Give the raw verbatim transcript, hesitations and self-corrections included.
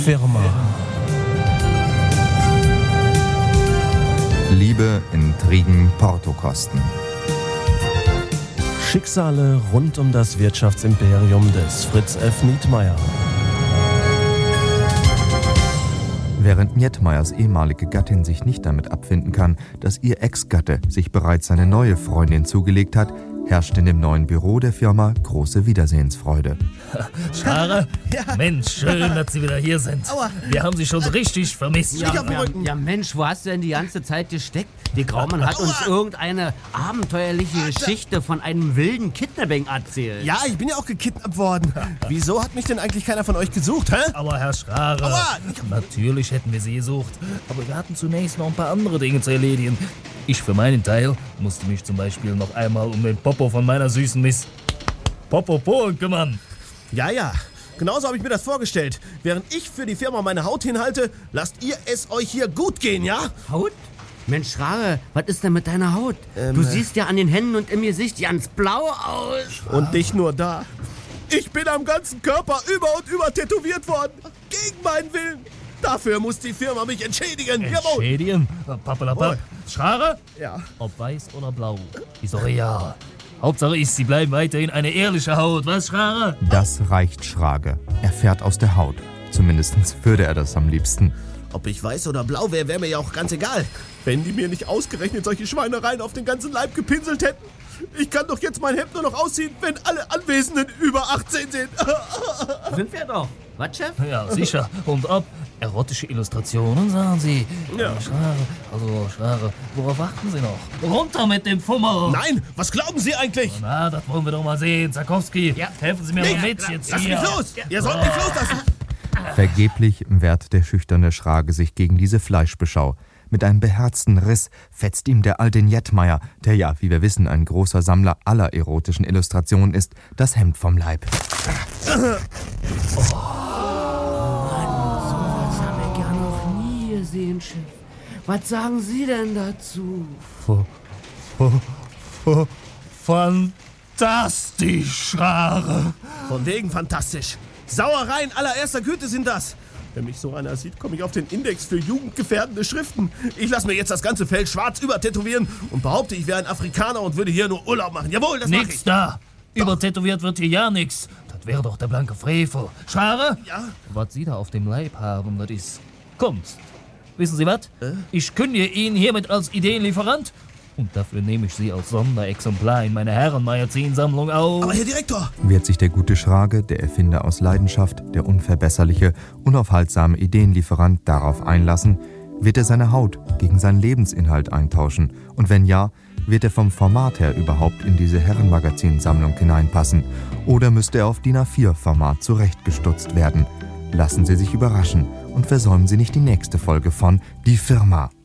Firma. Liebe, Intrigen, Portokosten. Schicksale rund um das Wirtschaftsimperium des Fritz F. Nietmeyer. Während Nietmeyers ehemalige Gattin sich nicht damit abfinden kann, dass ihr Ex-Gatte sich bereits seine neue Freundin zugelegt hat, herrscht in dem neuen Büro der Firma große Wiedersehensfreude. Schare? Ja. Mensch, schön, dass Sie wieder hier sind. Aua. Wir haben Sie schon richtig vermisst. Ja, ja, Ja Mensch, wo hast du denn die ganze Zeit gesteckt? Die Graumann hat uns irgendeine abenteuerliche Geschichte von einem wilden Kidnapping erzählt. Ja, ich bin ja auch gekidnappt worden. Wieso hat mich denn eigentlich keiner von euch gesucht, hä? Aber Herr Schrare, Aua. natürlich hätten wir Sie gesucht. Aber wir hatten zunächst noch ein paar andere Dinge zu erledigen. Ich für meinen Teil musste mich zum Beispiel noch einmal um den Popo von meiner süßen Miss Popo Polen kümmern. Ja, ja. Genauso habe ich mir das vorgestellt. Während ich für die Firma meine Haut hinhalte, lasst ihr es euch hier gut gehen, ja? Haut? Mensch, Schrare, was ist denn mit deiner Haut? Ähm, du siehst ja an den Händen und im Gesicht ganz blau aus. Und nicht nur da. Ich bin am ganzen Körper über und über tätowiert worden. Gegen meinen Willen. Dafür muss die Firma mich entschädigen. Jawohl. Entschädigen? Pappelapapp. Schrare? Ja. Ob weiß oder blau, ist doch egal. Hauptsache ist, Sie bleiben weiterhin eine ehrliche Haut. Was, Schrare? Das reicht Schrage. Er fährt aus der Haut. Zumindest würde er das am liebsten. Ob ich weiß oder blau wäre, wäre mir ja auch ganz egal. Wenn die mir nicht ausgerechnet solche Schweinereien auf den ganzen Leib gepinselt hätten. Ich kann doch jetzt mein Hemd nur noch ausziehen, wenn alle Anwesenden über achtzehn sind. Sind wir doch. Was, Chef? Ja, sicher. Und ob erotische Illustrationen, sagen Sie. Ja. Schrare, also Schrare, worauf warten Sie noch? Runter mit dem Fummel! Nein, was glauben Sie eigentlich? Na, das wollen wir doch mal sehen. Zarkowski, Ja. helfen Sie mir Nee, mal mit jetzt Lass hier. mich los! Ihr sollt mich loslassen! Vergeblich wehrt der schüchterne Schrage sich gegen diese Fleischbeschau. Mit einem beherzten Riss fetzt ihm der alte Nietmeyer, der ja, wie wir wissen, ein großer Sammler aller erotischen Illustrationen ist, das Hemd vom Leib. Das haben wir gar noch nie gesehen, Chef. Was sagen Sie denn dazu? Fantastisch, Schrare. Von wegen fantastisch. Sauereien allererster Güte sind das. Wenn mich so einer sieht, komme ich auf den Index für jugendgefährdende Schriften. Ich lasse mir jetzt das ganze Feld schwarz übertätowieren und behaupte, ich wäre ein Afrikaner und würde hier nur Urlaub machen. Jawohl, das mache Nix ich. da. Übertätowiert wird hier ja nix. Das wäre doch der blanke Frevel. Schrare? Ja? Was Sie da auf dem Leib haben, das ist Kunst. Wissen Sie was? Ich kündige Ihnen hiermit als Ideenlieferant. Und dafür nehme ich Sie als Sonderexemplar in meine Herrenmagazinsammlung auf. Aber Herr Direktor! Wird sich der gute Schrage, der Erfinder aus Leidenschaft, der unverbesserliche, unaufhaltsame Ideenlieferant darauf einlassen, wird er seine Haut gegen seinen Lebensinhalt eintauschen? Und wenn ja, wird er vom Format her überhaupt in diese Herrenmagazinsammlung hineinpassen? Oder müsste er auf D I N A vier Format zurechtgestutzt werden? Lassen Sie sich überraschen und versäumen Sie nicht die nächste Folge von Die Firma.